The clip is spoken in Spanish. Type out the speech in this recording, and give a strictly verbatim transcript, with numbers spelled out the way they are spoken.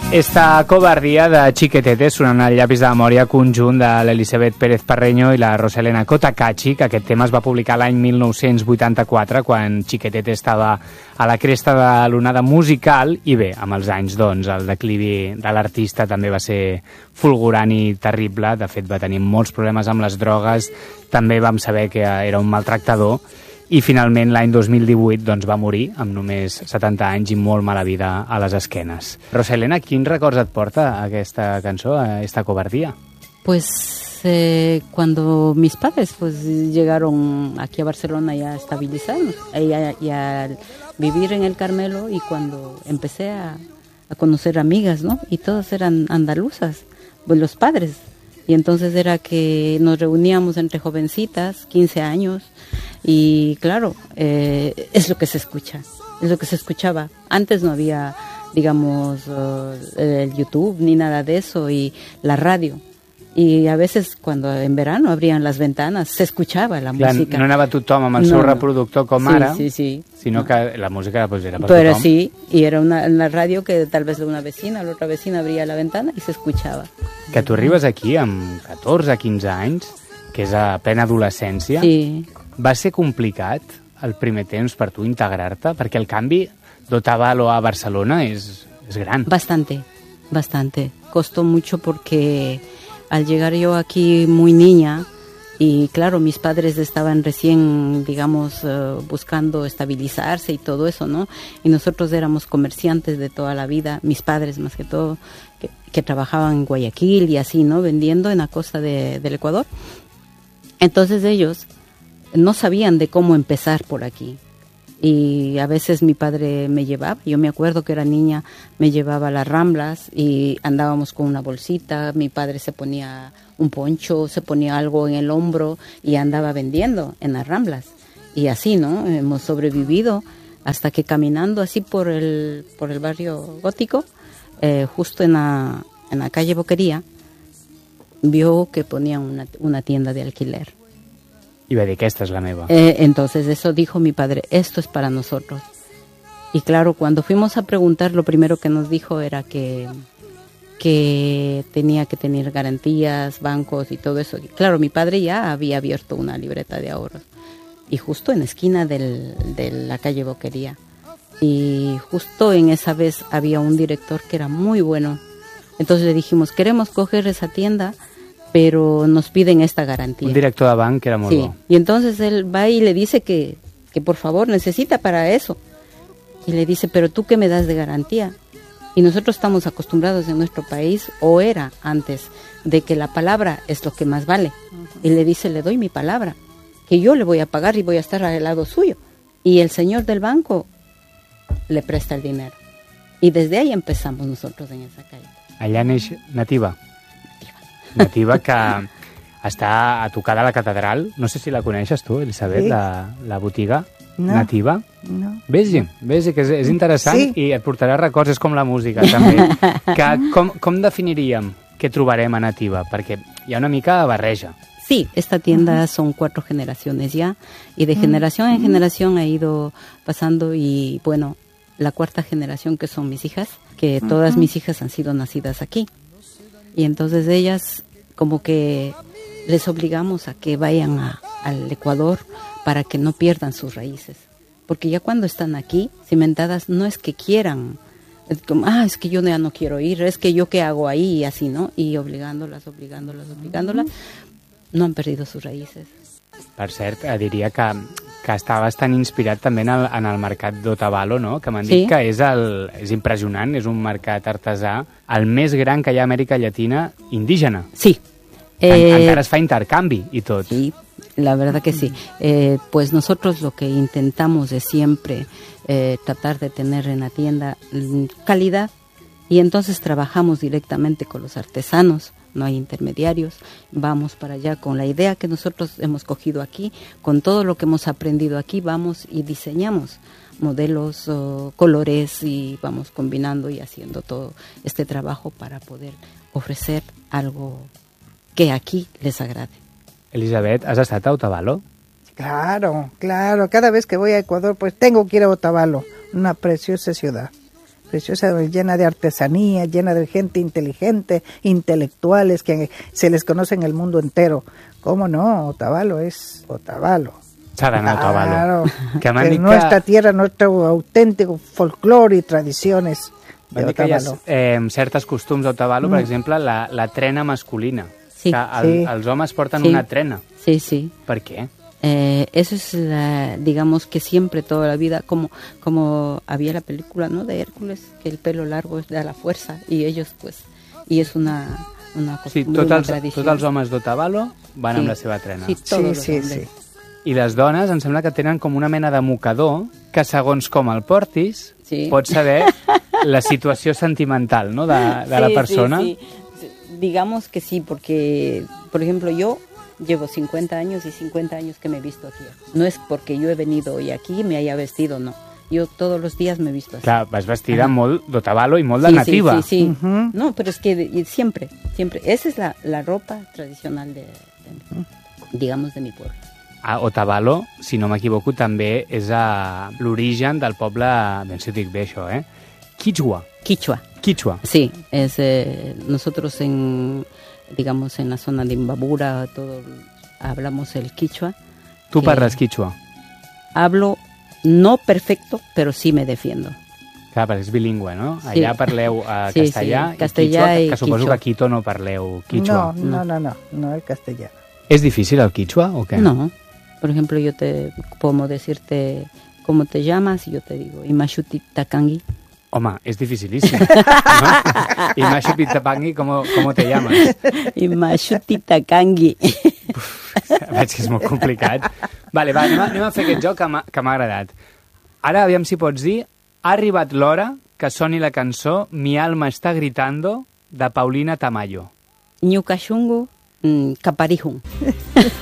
Esta covardia de Chiquetetes sonant al llapis de memòria conjunt de l'Elisabet Pérez Parreño i la Roselena Cotacachi, que aquest tema es va publicar l'any mil nou-cents vuitanta-quatre, quan Chiquetetes estava a la cresta de l'onada musical, i bé, amb els anys, doncs, el declivi de l'artista també va ser fulgurant i terrible. De fet, va tenir molts problemes amb les drogues, també vam saber que era un maltractador, i finalment l'any dos mil divuit doncs, va morir amb només setanta anys i molt mala vida a les esquenes. Roselena, quins records et porta aquesta cançó, esta cobardía? Pues eh, cuando mis padres pues llegaron aquí a Barcelona ya a estabilizarnos y a, y a vivir en el Carmelo, y cuando empecé a, a conocer amigas, ¿no? Y todas eran andaluzas, pues los padres. Y entonces era que nos reuníamos entre jovencitas, quince años, y claro, eh, es lo que se escucha, es lo que se escuchaba. Antes no había, digamos, uh, el YouTube ni nada de eso, y la radio. Y a veces cuando en verano abrían las ventanas se escuchava la Clar, música. No anava tothom amb el no, seu reproductor com sí, ara, sí, sí. sinó que la música pues, era per Pero tothom. sí, y era una, una radio que tal vez una vecina, la otra vecina abría la ventana y se escuchava. Que tu arribes aquí amb catorze quinze anys, que és a plena adolescència, Sí. va ser complicat el primer temps per tu integrar-te? Perquè el canvi d'Otavalo a Barcelona és, és gran. Bastante, bastante. Costó mucho porque al llegar yo aquí muy niña, y claro, mis padres estaban recién, digamos, uh, buscando estabilizarse y todo eso, ¿no? Y nosotros éramos comerciantes de toda la vida, mis padres más que todo, que, que trabajaban en Guayaquil y así, ¿no? Vendiendo en la costa de, del Ecuador. Entonces ellos no sabían de cómo empezar por aquí. Y a veces mi padre me llevaba, yo me acuerdo que era niña, me llevaba a las Ramblas y andábamos con una bolsita, mi padre se ponía un poncho, se ponía algo en el hombro y andaba vendiendo en las Ramblas. Y así, ¿no? Hemos sobrevivido hasta que caminando así por el, por el barrio gótico, eh, justo en la, en la calle Boquería, vio que ponían una, una tienda de alquiler. I va dir, aquesta és la meva. Eh, entonces eso dijo mi padre, esto es para nosotros. Y claro, cuando fuimos a preguntar, lo primero que nos dijo era que, que tenía que tener garantías, bancos y todo eso. Y claro, mi padre ya había abierto una libreta de ahorros. Y justo en la esquina del, de la calle Boquería. Y justo en esa vez había un director que era muy bueno. Entonces le dijimos, queremos coger esa tienda, pero nos piden esta garantía. Un director de banc que era molt Sí, bo. y entonces él va y le dice que, que por favor necesita para eso. Y le dice, pero tú qué me das de garantía. Y nosotros estamos acostumbrados en nuestro país, o era antes, de que la palabra es lo que más vale. Uh-huh. Y le dice, le doy mi palabra, que yo le voy a pagar y voy a estar al lado suyo. Y el señor del banco le presta el dinero. Y desde ahí empezamos nosotros en esa calle. Allà neix Nativa. Nativa, que està a tocar de la catedral. No sé si la coneixes tu, Elisabet, Sí. la, la botiga No. Nativa. No. Vés-hi, vés-hi, que és, és interessant, Sí. i et portarà records, és com la música, també. Que, com, com definiríem què trobarem a Nativa? Perquè hi ha una mica de barreja. Sí, esta tienda uh-huh. son cuatro generaciones ya, y de uh-huh. generación en generación ha ido pasando, y bueno, la cuarta generación, que son mis hijas, que uh-huh. todas mis hijas han sido nacidas aquí. Y entonces ellas como que les obligamos a que vayan a, al Ecuador para que no pierdan sus raíces. Porque ya cuando están aquí, cimentadas, no es que quieran, es como, ah, es que yo ya no quiero ir, es que yo qué hago ahí, y así, ¿no? Y obligándolas, obligándolas, obligándolas, no han perdido sus raíces. Per cert, diria que, que està bastant inspirat també en el, en el mercat d'Otavalo, no? Que m'han Sí. dit que és, el, és impressionant, és un mercat artesà, el més gran que hi ha a Amèrica Llatina indígena. Sí. En, Eh, encara es fa intercanvi i tot. Sí, la verdad que sí. Eh, pues nosotros lo que intentamos es siempre eh, tratar de tener en la tienda mm, calidad, y entonces trabajamos directamente con los artesanos, no hay intermediarios, vamos para allá con la idea que nosotros hemos cogido aquí, con todo lo que hemos aprendido aquí, vamos y diseñamos modelos, oh, colores, y vamos combinando y haciendo todo este trabajo para poder ofrecer algo que aquí les agrade. Elisabet, has estat a Otavalo? Claro, claro. Cada vez que voy a Ecuador, pues tengo que ir a Otavalo, una preciosa ciudad. preciosa, llena de artesanía, llena de gente inteligente, intelectuales, que se les conoce en el mundo entero. ¿Cómo no? Otavalo es Otavalo. S'ha d'anar a Otavalo. Claro, que que que... nuestra tierra, nuestro auténtico folclore y tradiciones de M'han dit que hi ha Otavalo. eh, certes costums a Otavalo, mm. per exemple, la, la trena masculina. Sí. Que el, Sí. els homes porten Sí. una trena. Sí, sí. Per què? Eh, eso es, la, digamos que siempre, toda la vida, como como había la película, ¿no?, de Hércules, que el pelo largo da la fuerza, y ellos, pues, y es una, una Sí, costumbre, tots una els, tradició. tots els homes d'Otavalo van Sí. amb la seva trena. Sí, tots Sí, los sí, hombres. sí. I les dones em sembla que tenen com una mena de mocador que, segons com el portis, Sí. pots saber la situació sentimental, no?, de, de Sí, la sí, persona. sí. Digamos que sí, porque, por ejemplo, yo llevo cincuenta años y cincuenta años que me he visto aquí. No es porque yo he venido hoy aquí me haya vestido, no. Yo todos los días me he visto así. Clar, vas vestida Ajá. molt d'Otavalo i molt de Sí, nativa. Sí, sí, sí. Ujú. No, pero es que de- siempre, siempre. Esa es la, la ropa tradicional de, de- digamos, de mi pueblo. A Otavalo, si no m'equivoco, també és a l'origen del poble, ben si ho dic bé això, eh? Quichua. Quichua. Quichua. Sí, es, eh, nosotros en, digamos, en la zona de Imbabura, todo, hablamos el quichua. Tu que parles quichua. Hablo no perfecto, pero sí me defiendo. Clar, perquè és bilingüe, no? Sí. Allà parleu eh, Sí, castellà, sí, i castellà quichua, i que suposo quichua. que a Quito no parleu quichua. No, no, no, no, no, el castellano. És difícil el quichua o què? No, por ejemplo, yo te, como decirte cómo te llamas, y yo te digo, Imashuti Takangi. Home, és dificilíssim. No? I Mashu Pitapangui, com, com te llames? Imashuti Takangi. Veig que és molt complicat. Vale, va, anem a, anem a fer aquest joc que m'ha que m'ha agradat. Ara, aviam si pots dir, ha arribat l'hora que soni la cançó Mi alma está gritando, de Paulina Tamayo. Ñukashungu mm, Kaparihun.